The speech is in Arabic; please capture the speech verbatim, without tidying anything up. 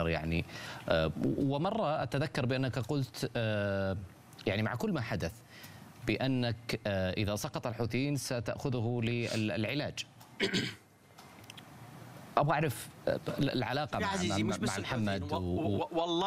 النار يعني. ومرة أتذكر بأنك قلت يعني مع كل ما حدث بأنك إذا سقط الحوثيين ستأخذه للعلاج. أبغى أعرف العلاقة مع, مع محمد و... والله